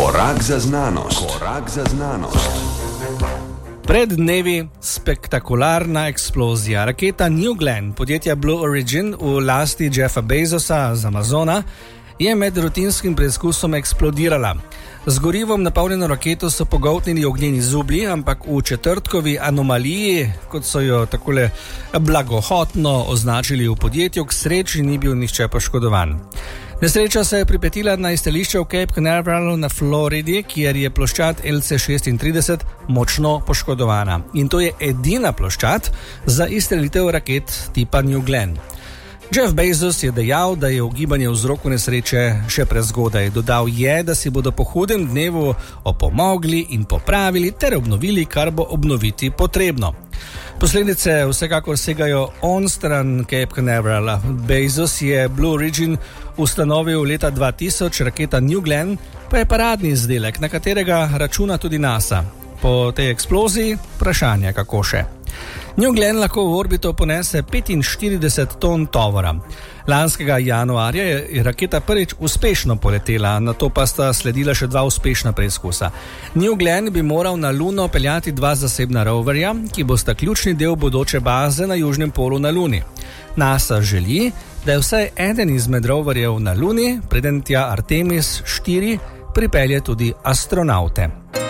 Korak za znanost. Korak za znanost. Pred dnevi spektakularna eksplozija. Raketa New Glenn podjetja Blue Origin v lasti Jeffa Bezosa z Amazona je med rutinskim preizkusom eksplodirala. Z gorivom napolnjeno raketo so pogoltnili ognjeni zublji, ampak v četrtkovi anomaliji, kot so jo takole blagohotno označili v podjetju, k sreči ni bil nihče poškodovan. Nesreča se je pripetila na izstrelišče v Cape Canaveral na Floridi, kjer je ploščad LC-36 močno poškodovana. In to je edina ploščad za izstrelitev raket tipa New Glenn. Jeff Bezos je dejal, da je ugibanje vzroku nesreče še prezgodaj. Dodal je, da si bodo po hudem dnevu opomogli in popravili ter obnovili, kar bo obnoviti potrebno. Posledice vsekakor segajo onstran Cape Canaverala. Bezos je Blue Origin ustanovil leta 2000, raketa New Glenn pa je paradni izdelek, na katerega računa tudi NASA. Po tej eksploziji vprašanje, kako še. New Glenn lahko v orbito ponese 45 ton tovora. Lanskega januarja je raketa prvič uspešno poletela, nato pa sta sledila še 2 uspešna preizkusa. New Glenn bi moral na Luno peljati 2 zasebna roverja, ki bosta ključni del bodoče baze na južnem polu na Luni. NASA želi, da je vsaj eden izmed roverjev na Luni, preden tja Artemis 4 pripelje tudi astronaute.